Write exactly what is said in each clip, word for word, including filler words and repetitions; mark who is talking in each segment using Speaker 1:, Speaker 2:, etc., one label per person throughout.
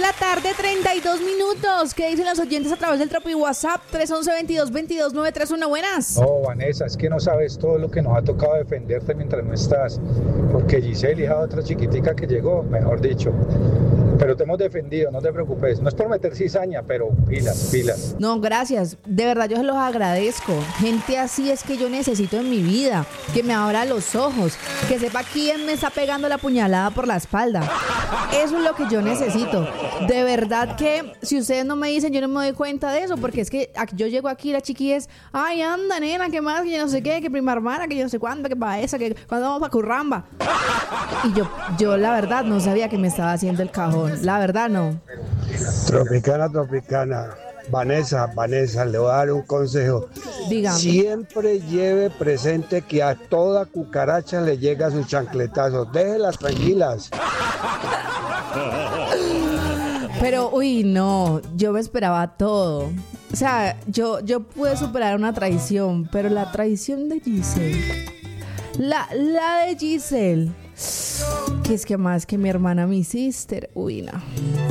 Speaker 1: la tarde, treinta y dos minutos. ¿Qué dicen los oyentes a través del Tropi WhatsApp? tres once, veintidós, veintidós, novecientos treinta y uno. Buenas.
Speaker 2: No, Vanessa, es que no sabes todo lo que nos ha tocado defenderte mientras no estás. Porque Giselle, hija de otra chiquitica que llegó, mejor dicho. Pero te hemos defendido, no te preocupes. No es por meter cizaña, pero pilas, pilas.
Speaker 1: No, gracias. De verdad, yo se los agradezco. Gente así es que yo necesito en mi vida. Que me abra los ojos. Que sepa quién me está pegando la puñalada por la espalda. Eso es lo que yo necesito. De verdad que si ustedes no me dicen, yo no me doy cuenta de eso. Porque es que yo llego aquí, la chiqui es, ay, anda, nena, ¿qué más? Que yo no sé qué, que prima hermana, que yo no sé cuándo, que para esa, que cuando vamos para Curramba. Y yo, yo la verdad no sabía que me estaba haciendo el cajón. La verdad no.
Speaker 3: Tropicana, tropicana. Vanessa, Vanessa, le voy a dar un consejo.
Speaker 1: Dígame.
Speaker 3: Siempre lleve presente que a toda cucaracha le llega sus chancletazos. Déjelas tranquilas.
Speaker 1: Pero, uy, no, yo me esperaba todo. O sea, yo, yo pude superar una traición, pero la traición de Giselle, la, la de Giselle, que es que más que mi hermana, mi sister, uy, no.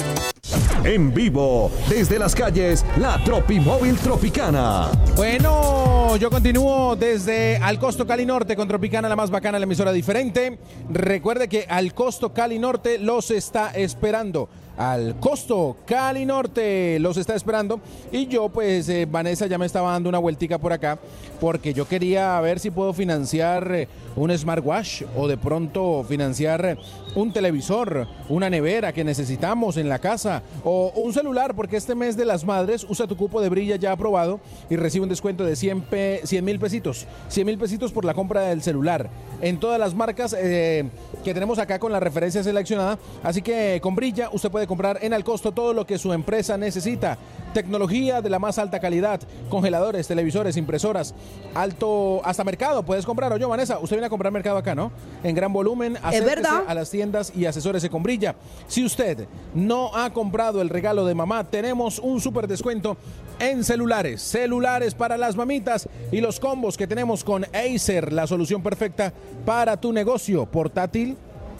Speaker 4: En vivo, desde las calles, la Tropimóvil Tropicana.
Speaker 5: Bueno, yo continúo desde Alcosto Cali Norte con Tropicana, la más bacana, la emisora diferente. Recuerde que Alcosto Cali Norte los está esperando. Al Costo Cali Norte los está esperando. Y yo pues eh, Vanessa ya me estaba dando una vueltica por acá porque yo quería ver si puedo financiar eh, un smartwatch o de pronto financiar eh, un televisor, una nevera que necesitamos en la casa o un celular, porque este mes de las madres usa tu cupo de Brilla ya aprobado y recibe un descuento de cien mil pesitos, cien mil pesitos por la compra del celular en todas las marcas eh, que tenemos acá con la referencia seleccionada. Así que con Brilla usted puede comprar en Alcosto todo lo que su empresa necesita. Tecnología de la más alta calidad, congeladores, televisores, impresoras, alto, hasta mercado puedes comprar. Oye, Vanessa, usted viene a comprar mercado acá, ¿no? En gran volumen, acérquese a las tiendas y asesórese con Brilla. Si usted no ha comprado el regalo de mamá, tenemos un súper descuento en celulares, celulares para las mamitas y los combos que tenemos con Acer, la solución perfecta para tu negocio. Portátil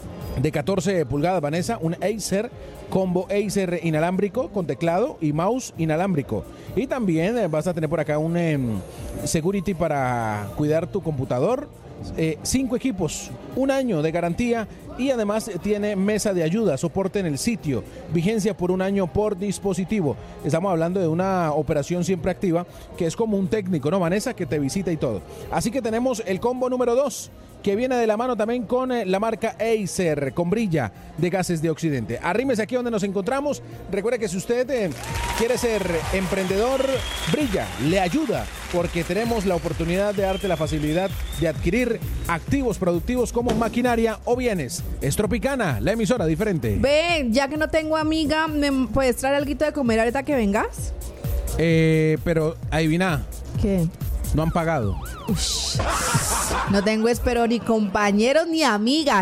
Speaker 5: de catorce pulgadas, Vanessa, un Acer combo Acer inalámbrico con teclado y mouse inalámbrico. Y también eh, vas a tener por acá un eh, security para cuidar tu computador. Eh, cinco equipos, un año de garantía y además tiene mesa de ayuda, soporte en el sitio, vigencia por un año por dispositivo. Estamos hablando de una operación siempre activa que es como un técnico, ¿no, Vanessa? Que te visita y todo. Así que tenemos el combo número dos, que viene de la mano también con eh, la marca Acer, con Brilla de Gases de Occidente. Arrímese aquí donde nos encontramos. Recuerde que si usted eh, quiere ser emprendedor, Brilla le ayuda, porque tenemos la oportunidad de darte la facilidad de adquirir activos productivos como maquinaria o bienes. Es Tropicana, la emisora diferente.
Speaker 1: Ve, ya que no tengo amiga, ¿me puedes traer algo de comer ahorita que vengas?
Speaker 5: Eh, pero adivina.
Speaker 1: ¿Qué?
Speaker 5: No han pagado.
Speaker 1: Ush. No tengo espero ni compañeros ni amigas.